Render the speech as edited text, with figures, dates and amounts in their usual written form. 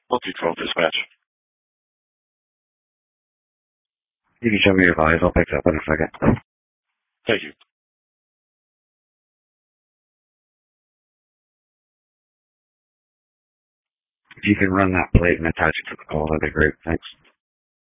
Multi-12 dispatch. You can show me your values. I'll pick it up in a second. Thank you. If you can run that plate and attach it to the call, that'd be great. Thanks.